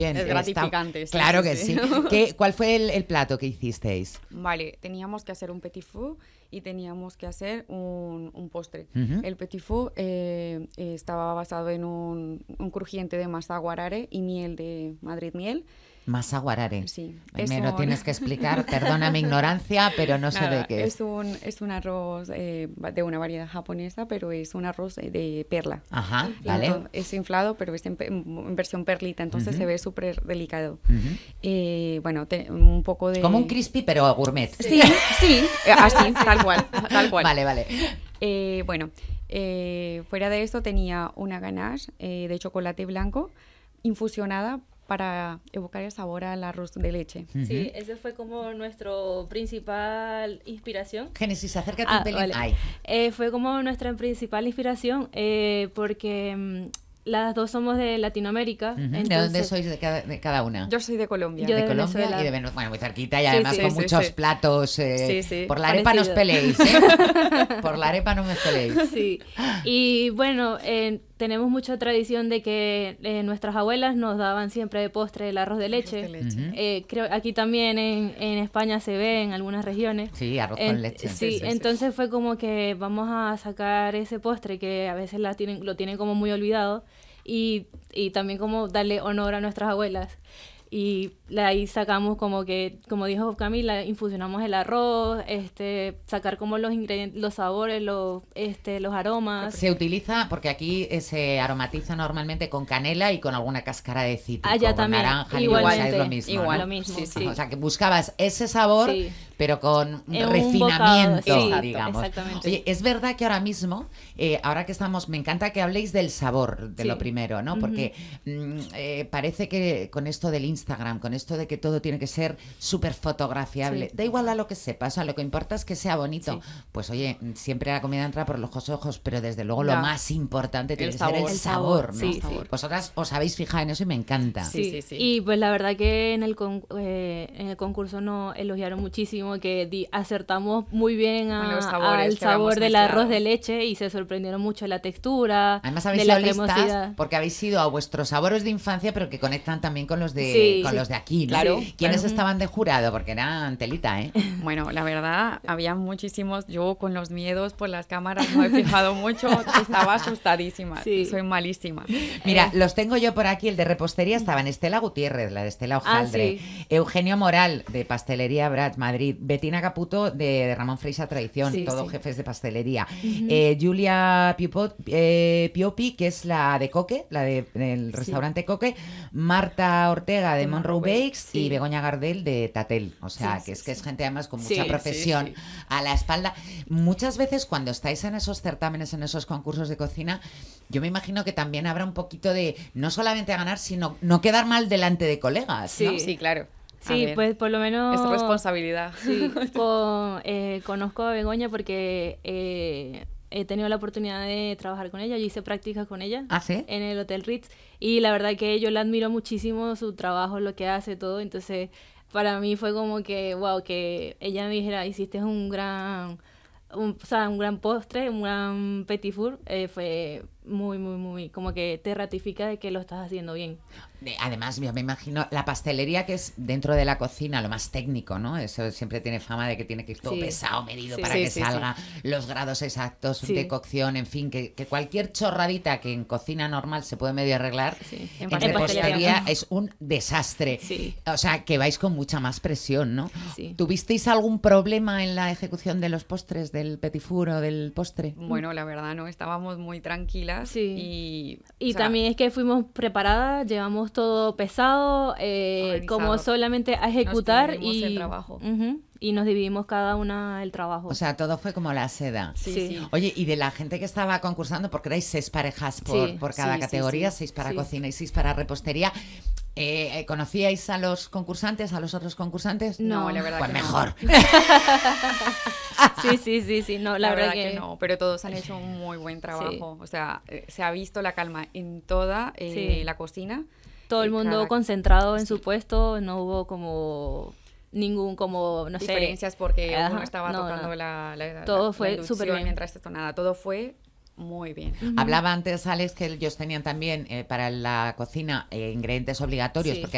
Bien, es gratificante. Sí, claro sí, que sí. sí. ¿Cuál fue el plato que hicisteis? Vale, teníamos que hacer un petit four y teníamos que hacer un postre. Ujú. El petit four estaba basado en un crujiente de masa guarare y miel de Madrid miel. Masa guarare. Sí, Me lo tienes que explicar, perdona mi ignorancia, pero no sé de qué es. Es un arroz de una variedad japonesa, pero es un arroz de perla. Ajá, vale. Es inflado, pero es en versión perlita, entonces se ve súper delicado. Bueno, un poco de... Como un crispy, pero gourmet. Sí, sí, así, tal cual, tal cual. Vale, vale. Bueno, fuera de eso tenía una ganache de chocolate blanco infusionada para evocar el sabor al arroz de leche. Sí, ese fue como nuestro principal inspiración. Génesis, acércate un pelín. Vale. Ay. Fue como nuestra principal inspiración porque las dos somos de Latinoamérica. ¿De dónde sois de cada una? Yo soy de Colombia. Yo de de Colombia Venezuela. y de Venezuela. Bueno, muy cerquita y Sí, además sí, con sí, muchos sí. platos. Sí, sí. Por la arepa no os Parecido. peleéis, ¿eh? Por la arepa no me peleéis. Sí, y bueno, tenemos mucha tradición de que nuestras abuelas nos daban siempre de postre el arroz de leche. Creo aquí también en España se ve en algunas regiones. Sí, arroz con leche. Sí, entonces fue como que vamos a sacar ese postre que a veces lo tienen como muy olvidado y también como darle honor a nuestras abuelas. Y ahí sacamos como que, como dijo Camila, infusionamos el arroz, sacar como los ingredientes, los sabores, los aromas. Se utiliza, porque aquí se aromatiza normalmente con canela y con alguna cáscara de cítrico. Allá con también, naranja, igualmente, es lo mismo. igual, ¿no? lo mismo, Sí, sí. O sea, que buscabas ese sabor, Sí. pero con En un refinamiento, bocado, sí, digamos. exactamente. Oye, es verdad que ahora mismo, ahora que estamos, me encanta que habléis del sabor, de Sí. lo primero, ¿no? Porque parece que con esto del Instagram, con esto de que todo tiene que ser súper fotografiable, Sí. da igual a lo que sepa, o sea, lo que importa es que sea bonito. Sí. Pues oye, siempre la comida entra por los ojos, pero desde luego lo Ya. más importante tiene El que ser el sabor. sabor, ¿no? Sí, sí. Vosotras os habéis fijado en eso y me encanta. Sí, sí, sí. Y pues la verdad que en el concurso nos elogiaron muchísimo, que acertamos muy bien Con los sabores al que habíamos sabor del mezclado. arroz de leche y se sorprendieron mucho de la textura, Además habéis de la sido listas cremosidad. porque habéis ido a vuestros sabores de infancia, pero que conectan también con los de, Sí, con sí. los de aquí, ¿no? Claro, ¿Quiénes claro. estaban de jurado? Porque eran telita, ¿eh? Bueno, la verdad, había muchísimos. Yo con los miedos por las cámaras no he fijado mucho. Estaba asustadísima. Sí. Soy malísima. Mira, los tengo yo por aquí. El de repostería estaban Estela Gutiérrez, la de Estela Hojaldre, sí. Eugenio Moral, de Pastelería Brach, Madrid, Bettina Caputo, de Ramón Freisa Tradición, Sí, todos sí. jefes de pastelería, Julia Piopi, que es la de Coque, la del restaurante Coque, Marta Ortega de De Monroe Monroe Bakes sí. y Begoña Gardel de Tatel. O sea, Sí, que sí, es gente además con Sí, mucha sí, profesión sí. a la espalda. Muchas veces cuando estáis en esos certámenes, en esos concursos de cocina, yo me imagino que también habrá un poquito de no solamente ganar, sino no quedar mal delante de colegas, ¿no? Sí. Sí, claro. A Sí, ver, pues por lo menos... es responsabilidad. Sí, conozco a Begoña porque he tenido la oportunidad de trabajar con ella, yo hice prácticas con ella ¿Ah, sí? en el Hotel Ritz y la verdad que yo la admiro muchísimo, su trabajo, lo que hace, todo, entonces para mí fue como que, wow, que ella me dijera, hiciste un gran postre, un gran petit four, fue muy, muy, muy, como que te ratifica de que lo estás haciendo bien. Además, yo me imagino la pastelería, que es dentro de la cocina lo más técnico, ¿no? Eso siempre tiene fama de que tiene que ir todo Sí. pesado, medido Sí. para Sí, que sí, salga los grados exactos Sí. de cocción, en fin, que cualquier chorradita que en cocina normal se puede medio arreglar, Sí. en En repostería pastelería. es un desastre. Sí. O sea, que vais con mucha más presión, ¿no? Sí. ¿Tuvisteis algún problema en la ejecución de los postres, del petit four o del postre? Bueno, la verdad, no, estábamos muy tranquilas Sí. y... Y o sea, también es que fuimos preparadas, llevamos todo pesado, como Organizado. solamente a ejecutar dividimos el trabajo. y nos dividimos cada una el trabajo. O sea, todo fue como la seda. Sí, Sí. sí. Oye, y de la gente que estaba concursando, porque erais 6 parejas Sí, por cada sí, categoría, sí. 6 para Sí. cocina y 6 para repostería, ¿conocíais a los concursantes, a los otros concursantes? No, la verdad Pues que no. mejor. Sí, no, la verdad que no, pero todos han hecho un muy buen trabajo. O sea, se ha visto la calma en toda Sí. la cocina. todo el y mundo cada- concentrado en sí. su puesto, no hubo como ningún, como, no sé. diferencias porque Ajá, uno estaba no, tocando no. la Todo fue inducción súper bien. mientras esto nada, todo fue muy bien. Hablaba antes, Alex, que ellos tenían también para la cocina ingredientes obligatorios, Sí. porque